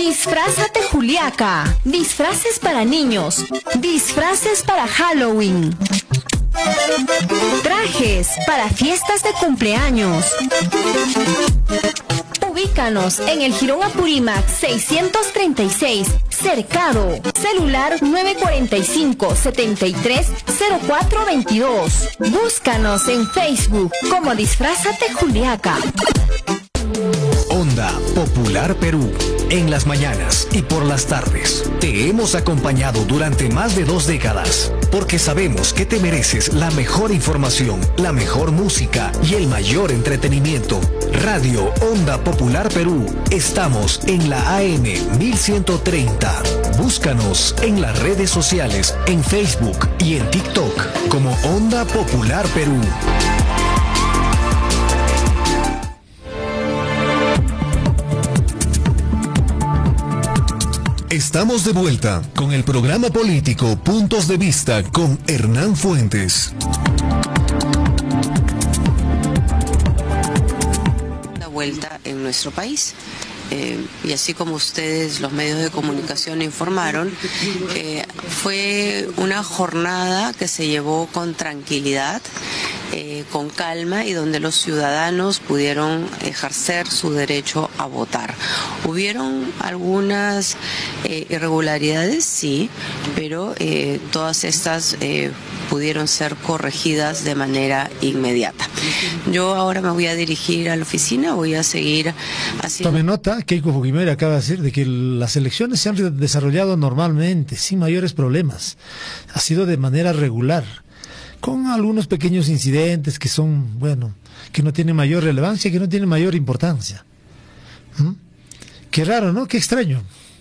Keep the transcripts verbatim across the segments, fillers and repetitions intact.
Disfrázate Juliaca. Disfraces para niños. Disfraces para Halloween. Trajes para fiestas de cumpleaños. Ubícanos en el Jirón Apurímac seiscientos treinta y seis, Cercado. Celular nueve cuatro cinco, siete tres, cero cuatro dos dos. Búscanos en Facebook como Disfrázate Juliaca. Onda Popular Perú, en las mañanas y por las tardes. Te hemos acompañado durante más de dos décadas, porque sabemos que te mereces la mejor información, la mejor música y el mayor entretenimiento. Radio Onda Popular Perú, estamos en la A M mil ciento treinta. Búscanos en las redes sociales, en Facebook y en TikTok como Onda Popular Perú. Estamos de vuelta con el programa político Puntos de Vista con Hernán Fuentes. La vuelta en nuestro país. Eh, y así como ustedes, los medios de comunicación, informaron, eh, fue una jornada que se llevó con tranquilidad, eh, con calma, y donde los ciudadanos pudieron ejercer su derecho a votar. Hubieron algunas eh, irregularidades, sí, pero eh, todas estas eh, pudieron ser corregidas de manera inmediata. Yo ahora me voy a dirigir a la oficina, voy a seguir haciendo... Tome nota, Keiko Fujimori acaba de decir de que las elecciones se han desarrollado normalmente, sin mayores problemas. Ha sido de manera regular, con algunos pequeños incidentes que son, bueno, que no tienen mayor relevancia, que no tienen mayor importancia. ¿Mm? Qué raro, ¿no? Qué extraño.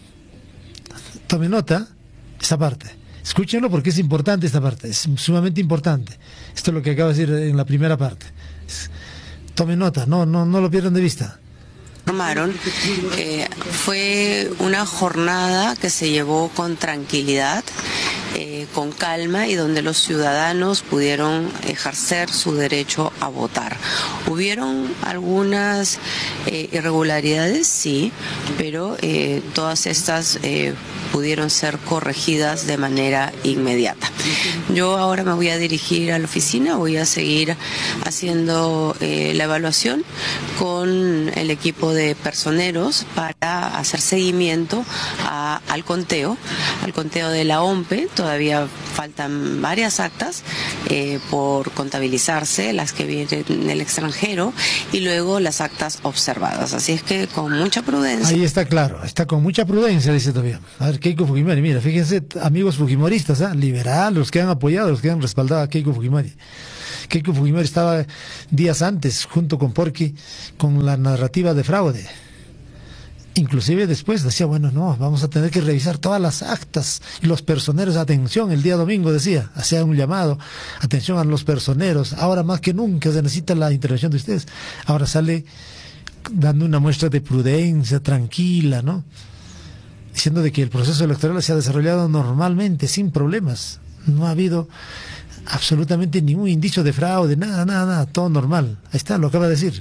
Tome nota, esta parte. Escúchenlo porque es importante esta parte, es sumamente importante. Esto es lo que acabo de decir en la primera parte. Tome nota, no, no, no lo pierdan de vista. Informaron, eh, fue una jornada que se llevó con tranquilidad, eh, con calma, y donde los ciudadanos pudieron ejercer su derecho a votar. Hubieron algunas eh, irregularidades, sí, pero eh, todas estas eh, pudieron ser corregidas de manera inmediata. Yo ahora me voy a dirigir a la oficina, voy a seguir haciendo eh, la evaluación con el equipo de personeros para hacer seguimiento a, al conteo, al conteo de la O M P E. Todavía faltan varias actas eh, por contabilizarse, las que vienen del extranjero, y luego las actas observadas. Así es que con mucha prudencia. Ahí está claro, está con mucha prudencia, dice todavía. A ver, Keiko Fujimori, mira, fíjense, amigos fujimoristas, ¿eh? Liberales, los que han apoyado, los que han respaldado a Keiko Fujimori. Keiko Fujimori estaba días antes, junto con Porky, con la narrativa de fraude. Inclusive después decía, bueno, no, vamos a tener que revisar todas las actas y los personeros, atención, el día domingo decía, hacía un llamado, atención a los personeros, ahora más que nunca se necesita la intervención de ustedes. Ahora sale dando una muestra de prudencia, tranquila, ¿no? Diciendo de que el proceso electoral se ha desarrollado normalmente, sin problemas. No ha habido absolutamente ningún indicio de fraude, nada, nada, nada, todo normal. Ahí está, lo acaba de decir.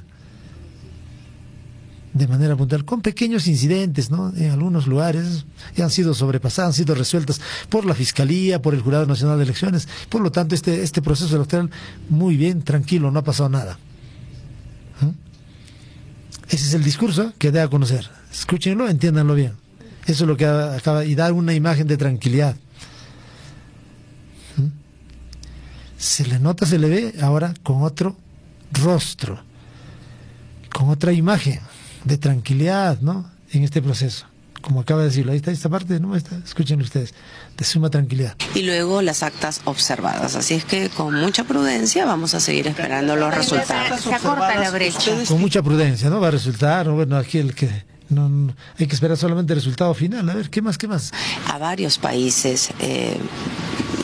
De manera puntual, con pequeños incidentes, ¿no? En algunos lugares ya han sido sobrepasadas, han sido resueltas por la Fiscalía, por el Jurado Nacional de Elecciones. Por lo tanto, este, este proceso electoral, muy bien, tranquilo, no ha pasado nada. ¿Mm? Ese es el discurso que da a conocer. Escúchenlo, entiéndanlo bien. Eso es lo que acaba, y dar una imagen de tranquilidad. ¿Mm? Se le nota, se le ve ahora con otro rostro, con otra imagen de tranquilidad, ¿no? En este proceso, como acaba de decirlo, ahí está esta parte, ¿no? Está, escuchen ustedes, de suma tranquilidad. Y luego las actas observadas, así es que con mucha prudencia vamos a seguir esperando los resultados. Se acorta la brecha. Con mucha prudencia, ¿no? Va a resultar, bueno, aquí el que no, no, hay que esperar solamente el resultado final. A ver, ¿qué más, qué más? A varios países eh,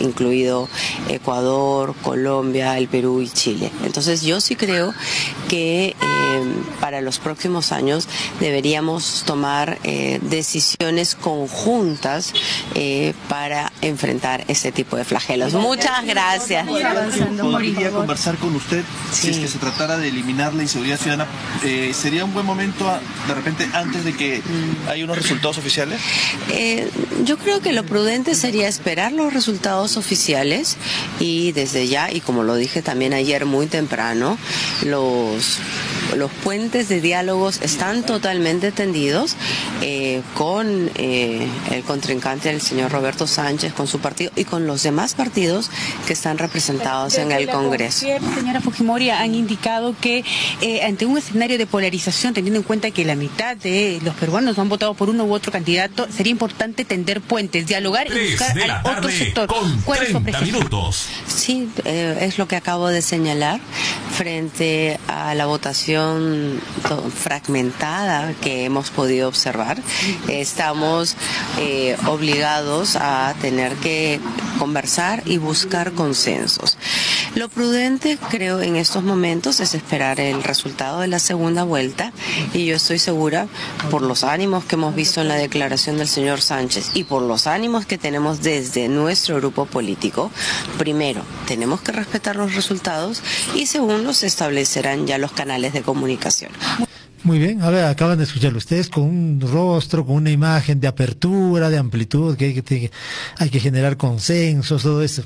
incluido Ecuador, Colombia, el Perú y Chile. Entonces yo sí creo que eh, para los próximos años deberíamos tomar eh, decisiones conjuntas eh, para enfrentar este tipo de flagelos. Muchas gracias. Podría conversar con usted si sí. es que se tratara de eliminar la inseguridad ciudadana. Eh, ¿Sería un buen momento a, de repente antes de que mm. haya unos resultados oficiales? Eh, yo creo que lo prudente sería esperar los resultados oficiales y desde ya, y como lo dije también ayer muy temprano, los, los puentes de diálogos están totalmente tendidos eh, con eh, el contrincante del señor Roberto Sánchez, con su partido y con los demás partidos que están representados en el Congreso. Señora Fujimori, han indicado que eh, ante un escenario de polarización, teniendo en cuenta que la mitad de los peruanos han votado por uno u otro candidato, sería importante tender puentes, dialogar y buscar al otro sector. ¿Cuál es su apreciación? Sí, eh, es lo que acabo de señalar frente a la votación fragmentada que hemos podido observar. Eh, estamos eh, obligados a tener que conversar y buscar consensos. Lo prudente, creo, en estos momentos es esperar el resultado de la segunda vuelta y yo estoy segura, por los ánimos que hemos visto en la declaración del señor Sánchez y por los ánimos que tenemos desde nuestro grupo político, primero, tenemos que respetar los resultados y segundo, se establecerán ya los canales de comunicación. Muy bien, a ver, acaban de escucharlo ustedes con un rostro, con una imagen de apertura, de amplitud, que hay que, hay que generar consensos, todo eso.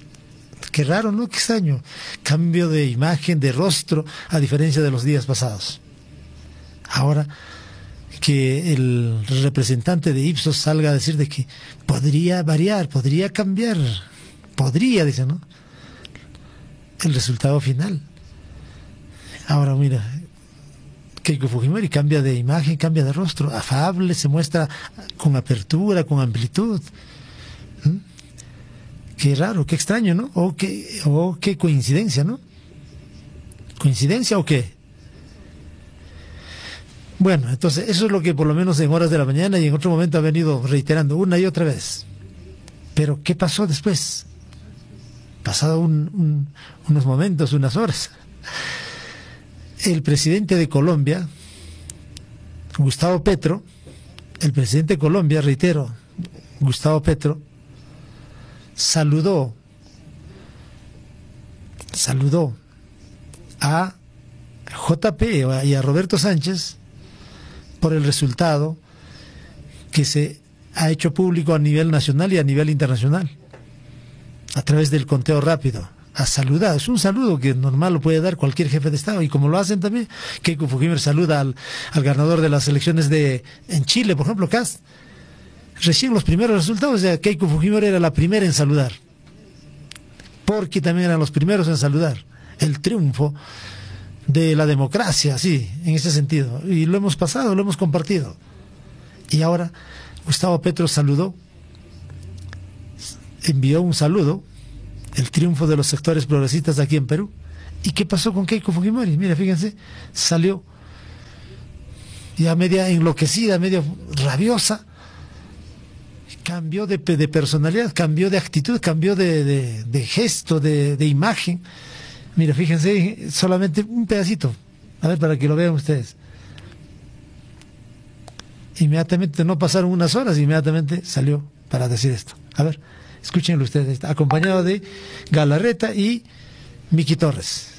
Qué raro, ¿no? Qué extraño. Cambio de imagen, de rostro, a diferencia de los días pasados. Ahora que el representante de Ipsos salga a decir de que podría variar, podría cambiar, podría, dice, ¿no? El resultado final. Ahora, mira, Keiko Fujimori cambia de imagen, cambia de rostro, afable, se muestra con apertura, con amplitud. ¿Mm? Qué raro, qué extraño, ¿no? O qué, o qué coincidencia, ¿no? ¿Coincidencia o qué? Bueno, entonces eso es lo que por lo menos en horas de la mañana y en otro momento ha venido reiterando una y otra vez. Pero ¿qué pasó después? Pasado un, un, unos momentos, unas horas. El presidente de Colombia, Gustavo Petro, el presidente de Colombia, reitero, Gustavo Petro, saludó, saludó a J P y a Roberto Sánchez por el resultado que se ha hecho público a nivel nacional y a nivel internacional, a través del conteo rápido. A saludar, es un saludo que normal lo puede dar cualquier jefe de Estado, y como lo hacen también, Keiko Fujimori saluda al, al ganador de las elecciones de en Chile, por ejemplo, Kast. Recién los primeros resultados, de Keiko Fujimori era la primera en saludar, porque también eran los primeros en saludar el triunfo de la democracia, sí, en ese sentido, y lo hemos pasado, lo hemos compartido. Y ahora Gustavo Petro saludó, envió un saludo, el triunfo de los sectores progresistas aquí en Perú. ¿Y qué pasó con Keiko Fujimori? Mira, fíjense, salió ya media enloquecida, media rabiosa, cambió de, de personalidad, cambió de actitud, cambió de, de, de gesto, de, de imagen. Mira, fíjense, solamente un pedacito, a ver, para que lo vean ustedes. Inmediatamente, no pasaron unas horas, inmediatamente salió para decir esto. A ver, escúchenlo ustedes, acompañado de Galarreta y Miki Torres.